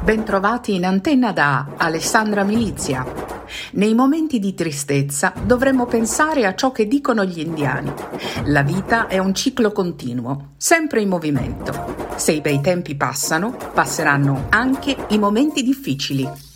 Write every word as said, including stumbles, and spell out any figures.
Bentrovati in antenna da Alessandra Milizia. Nei momenti di tristezza dovremmo pensare a ciò che dicono gli indiani. La vita è un ciclo continuo, sempre in movimento. Se i bei tempi passano, passeranno anche i momenti difficili.